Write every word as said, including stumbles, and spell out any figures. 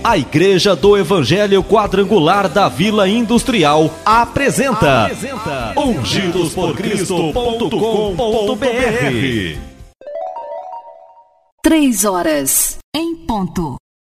A Igreja do Evangelho Quadrangular da Vila Industrial apresenta, apresenta ungidos por cristo ponto com ponto br. Três horas em ponto.